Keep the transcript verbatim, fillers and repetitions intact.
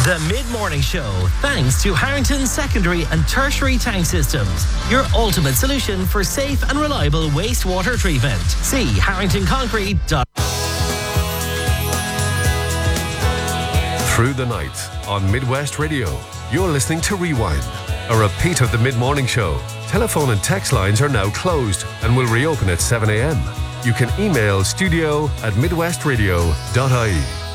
The Mid-Morning Show, thanks to Harrington Secondary and Tertiary Tank Systems, your ultimate solution for safe and reliable wastewater treatment. See harrington concrete dot com. Through the night on Midwest Radio, you're listening to Rewind, a repeat of the Mid-Morning Show. Telephone and text lines are now closed and will reopen at seven a.m. You can email studio at midwestradio dot I E.